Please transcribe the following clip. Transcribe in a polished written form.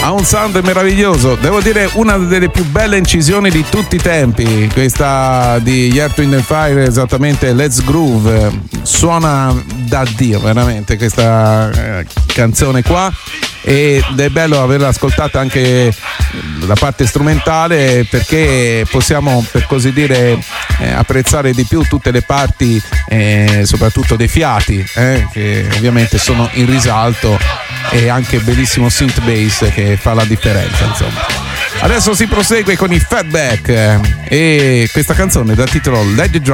ha un sound meraviglioso, devo dire una delle più belle incisioni di tutti i tempi, questa di Earth, Wind & Fire, esattamente Let's Groove, suona da Dio veramente questa canzone qua, ed è bello averla ascoltata anche la parte strumentale, perché possiamo, per così dire, apprezzare di più tutte le parti, soprattutto dei fiati, che ovviamente sono in risalto, e anche bellissimo synth bass che fa la differenza, insomma. Adesso si prosegue con i Fatback, e questa canzone dal titolo Let It Drop.